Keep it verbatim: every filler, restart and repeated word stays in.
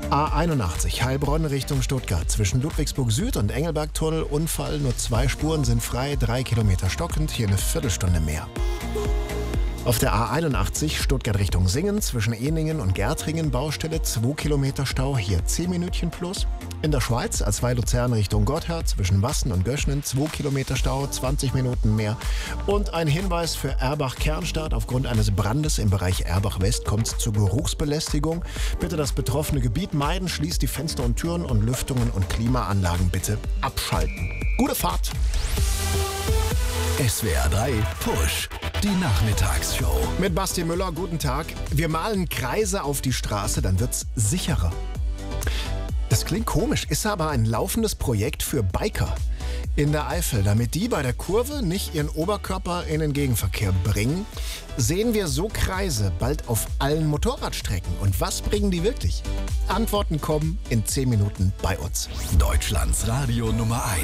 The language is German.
A einundachtzig Heilbronn Richtung Stuttgart. Zwischen Ludwigsburg Süd und Engelbergtunnel Unfall. Nur zwei Spuren sind frei, drei Kilometer stockend, hier eine Viertelstunde mehr. Auf der A einundachtzig Stuttgart Richtung Singen zwischen Ehningen und Gärtringen Baustelle, zwei Kilometer Stau, hier zehn Minütchen plus. In der Schweiz A zwei Luzern Richtung Gotthard zwischen Wassen und Göschnen zwei Kilometer Stau, zwanzig Minuten mehr. Und ein Hinweis für Erbach-Kernstadt: Aufgrund eines Brandes im Bereich Erbach-West kommt es zur Geruchsbelästigung. Bitte das betroffene Gebiet meiden, schließt die Fenster und Türen und Lüftungen und Klimaanlagen bitte abschalten. Gute Fahrt! S W R drei Push, die Nachmittagsshow. Mit Basti Müller, guten Tag. Wir malen Kreise auf die Straße, dann wird's sicherer. Das klingt komisch, ist aber ein laufendes Projekt für Biker in der Eifel. Damit die bei der Kurve nicht ihren Oberkörper in den Gegenverkehr bringen, sehen wir so Kreise bald auf allen Motorradstrecken. Und was bringen die wirklich? Antworten kommen in zehn Minuten bei uns. Deutschlands Radio Nummer eins.